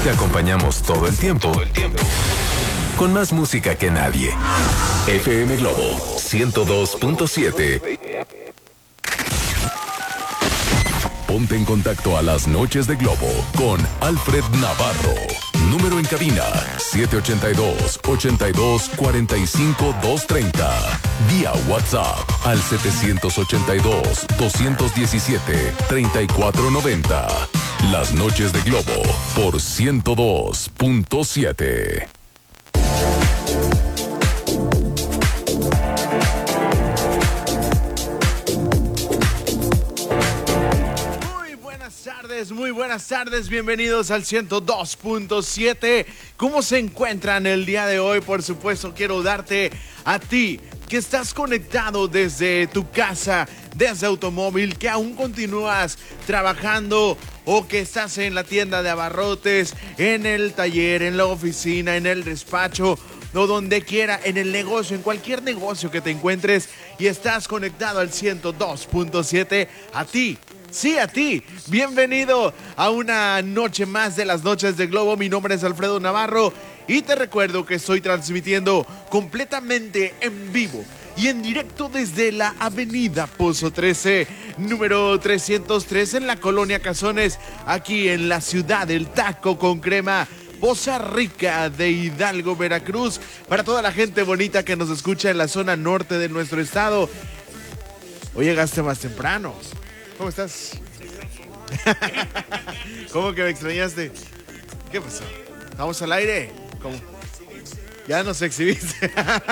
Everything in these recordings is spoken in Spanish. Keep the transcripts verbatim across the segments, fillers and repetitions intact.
Te acompañamos todo el tiempo, todo el tiempo. Con más música que nadie. F M Globo ciento dos punto siete. Ponte en contacto a las noches de Globo con Alfred Navarro. Número en cabina siete ocho dos, ocho dos, cuatro cinco, dos tres cero. Vía WhatsApp al siete ocho dos, dos uno siete, tres cuatro nueve cero. Las noches de Globo por ciento dos punto siete. Muy buenas tardes, bienvenidos al ciento dos punto siete. ¿Cómo se encuentran el día de hoy? Por supuesto, quiero darte a ti que estás conectado desde tu casa, desde automóvil, que aún continúas trabajando o que estás en la tienda de abarrotes, en el taller, en la oficina, en el despacho o donde quiera, en el negocio, en cualquier negocio que te encuentres y estás conectado al ciento dos punto siete, a ti. Sí, a ti. Bienvenido a una noche más de las noches de Globo. Mi nombre es Alfredo Navarro y te recuerdo que estoy transmitiendo completamente en vivo y en directo desde la avenida Pozo trece, número trescientos tres, en la colonia Cazones, aquí en la ciudad del taco con crema, Poza Rica de Hidalgo, Veracruz. Para toda la gente bonita que nos escucha en la zona norte de nuestro estado. Hoy llegaste más temprano. ¿Cómo estás? ¿Cómo que me extrañaste? ¿Qué pasó? ¿Estamos al aire? ¿Cómo? Ya nos exhibiste.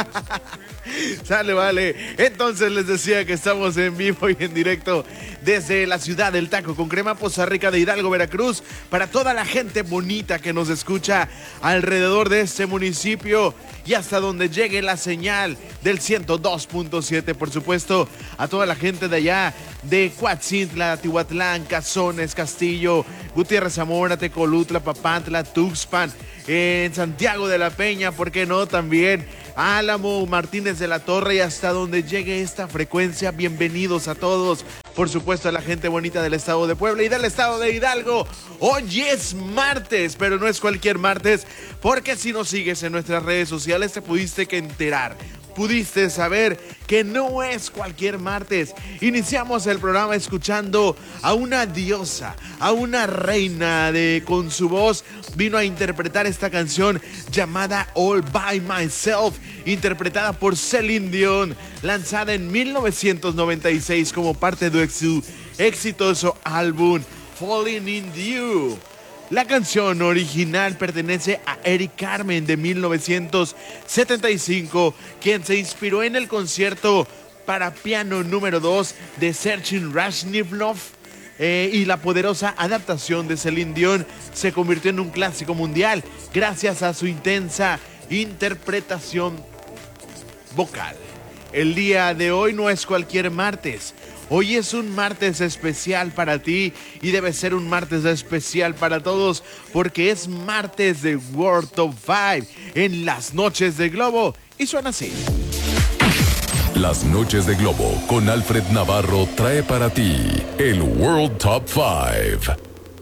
Sale, vale. Entonces les decía que estamos en vivo y en directo desde la ciudad del taco con crema, Poza Rica de Hidalgo, Veracruz, para toda la gente bonita que nos escucha alrededor de este municipio y hasta donde llegue la señal del ciento dos punto siete, por supuesto, a toda la gente de allá, de Coatzintla, Tihuatlán, Cazones, Castillo, Gutiérrez Zamora, Tecolutla, Papantla, Tuxpan, en Santiago de la Peña, ¿por qué no? También Álamo, Martínez de la Torre y hasta donde llegue esta frecuencia. Bienvenidos a todos, por supuesto a la gente bonita del estado de Puebla y del estado de Hidalgo. Hoy es martes, pero no es cualquier martes, porque si nos sigues en nuestras redes sociales te pudiste que enterar, pudiste saber que no es cualquier martes. Iniciamos el programa escuchando a una diosa, a una reina de con su voz vino a interpretar esta canción llamada All By Myself, interpretada por Celine Dion, lanzada en mil novecientos noventa y seis como parte de su exitoso álbum Falling in You. La canción original pertenece a Eric Carmen de mil novecientos setenta y cinco, quien se inspiró en el concierto para piano número dos de Sergei Rachmaninoff, eh, y la poderosa adaptación de Celine Dion se convirtió en un clásico mundial gracias a su intensa interpretación vocal. El día de hoy no es cualquier martes. Hoy es un martes especial para ti y debe ser un martes especial para todos porque es martes de World Top cinco en las noches de Globo y suena así. Las noches de Globo con Alfred Navarro trae para ti el World Top cinco.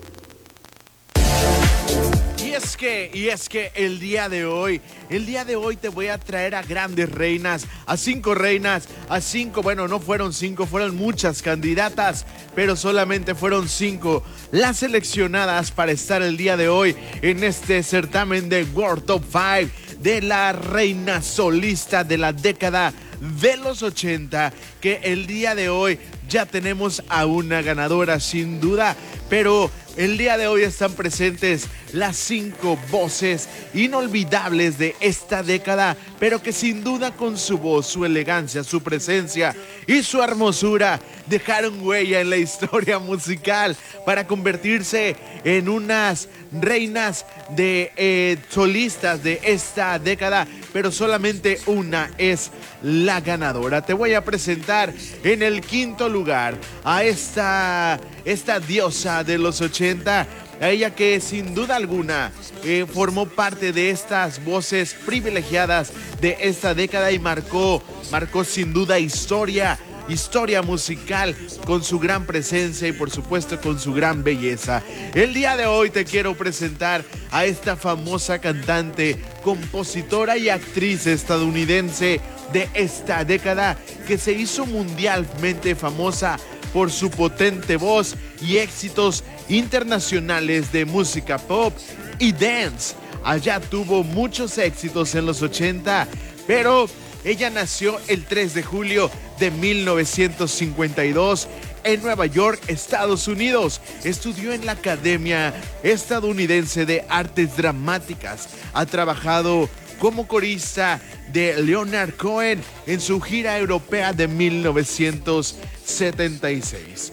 Y es que, y es que el día de hoy, el día de hoy te voy a traer a grandes reinas, a cinco reinas, a cinco, bueno, no fueron cinco, fueron muchas candidatas, pero solamente fueron cinco las seleccionadas para estar el día de hoy en este certamen de World Top cinco de la reina solista de la década de los ochenta, que el día de hoy ya tenemos a una ganadora sin duda, pero el día de hoy están presentes las cinco voces inolvidables de esta década, pero que sin duda con su voz, su elegancia, su presencia y su hermosura dejaron huella en la historia musical para convertirse en unas reinas de eh, solistas de esta década, pero solamente una es la ganadora. Te voy a presentar en el quinto lugar a esta, esta diosa de los ochenta, a ella que sin duda alguna eh, formó parte de estas voces privilegiadas de esta década y marcó, marcó sin duda historia historia musical, con su gran presencia y por supuesto con su gran belleza. El día de hoy te quiero presentar a esta famosa cantante, compositora y actriz estadounidense de esta década que se hizo mundialmente famosa por su potente voz y éxitos internacionales de música pop y dance. Allá tuvo muchos éxitos en los ochenta, pero ella nació el tres de julio de mil novecientos cincuenta y dos en Nueva York, Estados Unidos. Estudió en la Academia Estadounidense de Artes Dramáticas. Ha trabajado como corista de Leonard Cohen en su gira europea de mil novecientos setenta y seis.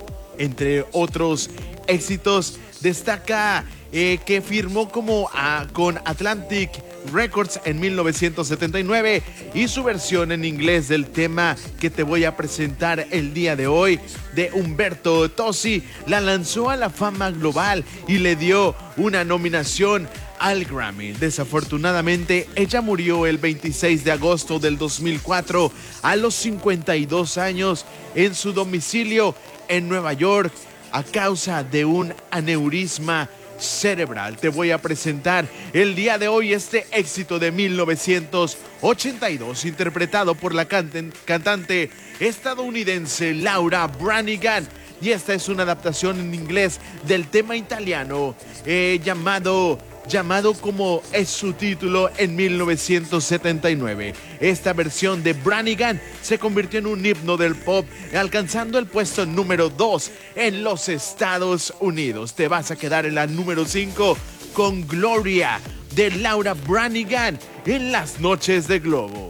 Entre otros éxitos, destaca eh, que firmó como a, con Atlantic Records en mil novecientos setenta y nueve y su versión en inglés del tema que te voy a presentar el día de hoy de Umberto Tozzi la lanzó a la fama global y le dio una nominación al Grammy. Desafortunadamente, ella murió el veintiséis de agosto del dos mil cuatro a los cincuenta y dos años en su domicilio en Nueva York a causa de un aneurisma cerebral. Te voy a presentar el día de hoy este éxito de mil novecientos ochenta y dos interpretado por la canten- cantante estadounidense Laura Branigan, y esta es una adaptación en inglés del tema italiano eh, llamado llamado como es su título en mil novecientos setenta y nueve. Esta versión de Branigan se convirtió en un himno del pop, alcanzando el puesto número dos en los Estados Unidos. Te vas a quedar en la número cinco con Gloria de Laura Branigan en las noches de Globo.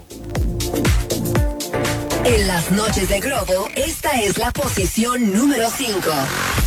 En las noches de Globo, esta es la posición número cinco.